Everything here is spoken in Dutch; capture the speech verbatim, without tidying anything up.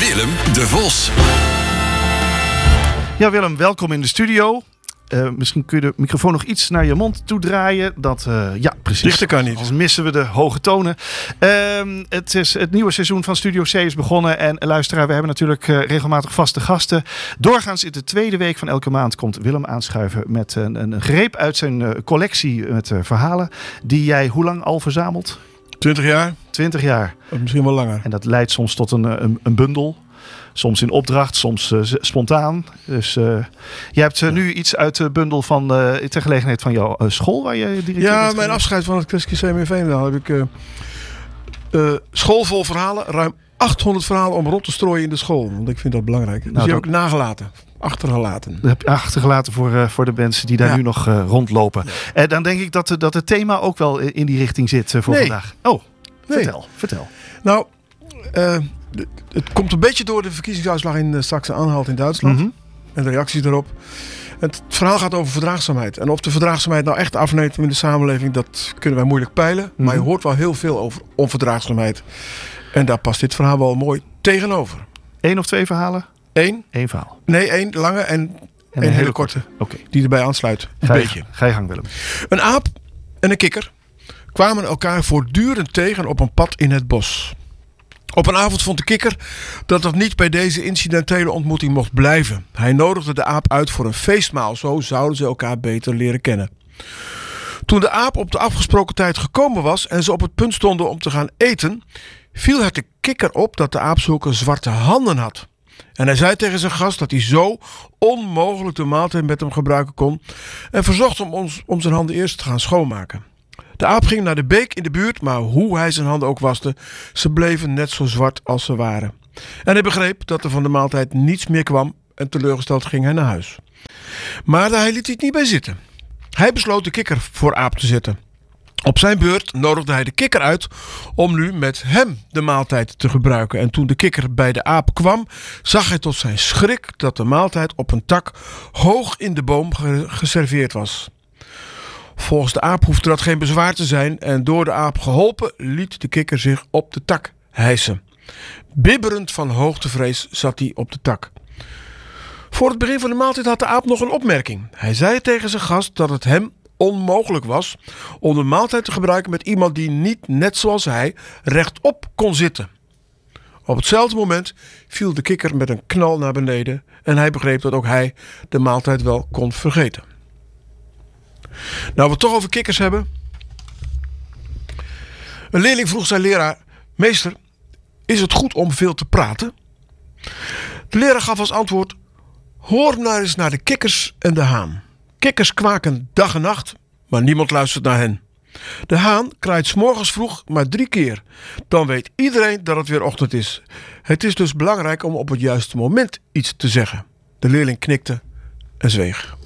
Willem de Vos. Ja, Willem, welkom in de studio. Uh, misschien kun je de microfoon nog iets naar je mond toe draaien. Dat, uh, ja, precies. Dichter kan niet. Anders missen we de hoge tonen. Uh, het, is, het nieuwe seizoen van Studio C is begonnen. En luisteraar, we hebben natuurlijk uh, regelmatig vaste gasten. Doorgaans in de tweede week van elke maand komt Willem aanschuiven met een, een greep uit zijn uh, collectie met uh, verhalen. Die jij hoe lang al verzamelt? Twintig jaar. Twintig jaar. Of misschien wel langer. En dat leidt soms tot een, een, een bundel. Soms in opdracht, soms uh, spontaan. Dus uh, je hebt uh, nu iets uit de bundel van uh, ter gelegenheid van jouw uh, school waar je directeur Ja, bent mijn afscheid van het Christelijk Lyceum in Veenendaal heb ik uh, uh, schoolvol verhalen, ruim achthonderd verhalen om rond te strooien in de school. Want ik vind dat belangrijk. Dus nou, die dat... heb ik nagelaten, achtergelaten. Dat heb je achtergelaten voor, uh, voor de mensen die daar ja. nu nog uh, rondlopen. Ja. En dan denk ik dat, dat het thema ook wel in die richting zit uh, voor nee. vandaag. Oh, nee. vertel, vertel. Nou, uh, het komt een beetje door de verkiezingsuitslag in uh, Saxe-Anhalt in Duitsland. Mm-hmm. En de reacties daarop. Het verhaal gaat over verdraagzaamheid. En of de verdraagzaamheid nou echt afneemt in de samenleving, dat kunnen wij moeilijk peilen. Mm-hmm. Maar je hoort wel heel veel over onverdraagzaamheid. En daar past dit verhaal wel mooi tegenover. Eén of twee verhalen? Eén. Eén verhaal. Nee, één lange en, en een hele, hele korte. korte okay. Die erbij aansluit. Een ga je, beetje. Ga je gang, Willem. Een aap en een kikker kwamen elkaar voortdurend tegen op een pad in het bos. Op een avond vond de kikker dat het niet bij deze incidentele ontmoeting mocht blijven. Hij nodigde de aap uit voor een feestmaal. Zo zouden ze elkaar beter leren kennen. Toen de aap op de afgesproken tijd gekomen was en ze op het punt stonden om te gaan eten, viel het de kikker op dat de aap zulke zwarte handen had. En hij zei tegen zijn gast dat hij zo onmogelijk de maaltijd met hem gebruiken kon en verzocht hem om, om zijn handen eerst te gaan schoonmaken. De aap ging naar de beek in de buurt, maar hoe hij zijn handen ook waste, ze bleven net zo zwart als ze waren. En hij begreep dat er van de maaltijd niets meer kwam en teleurgesteld ging hij naar huis. Maar hij liet het niet bij zitten. Hij besloot de kikker voor aap te zetten. Op zijn beurt nodigde hij de kikker uit om nu met hem de maaltijd te gebruiken. En toen de kikker bij de aap kwam, zag hij tot zijn schrik dat de maaltijd op een tak hoog in de boom geserveerd was. Volgens de aap hoefde dat geen bezwaar te zijn en door de aap geholpen liet de kikker zich op de tak hijsen. Bibberend van hoogtevrees zat hij op de tak. Voor het begin van de maaltijd had de aap nog een opmerking. Hij zei tegen zijn gast dat het hem onmogelijk was om de maaltijd te gebruiken met iemand die niet, net zoals hij, rechtop kon zitten. Op hetzelfde moment viel de kikker met een knal naar beneden en hij begreep dat ook hij de maaltijd wel kon vergeten. Nou, we het toch over kikkers hebben. Een leerling vroeg zijn leraar: meester, is het goed om veel te praten? De leraar gaf als antwoord: hoor nou eens naar de kikkers en de haan. Kikkers kwaken dag en nacht, maar niemand luistert naar hen. De haan kraait 's morgens vroeg maar drie keer. Dan weet iedereen dat het weer ochtend is. Het is dus belangrijk om op het juiste moment iets te zeggen. De leerling knikte en zweeg.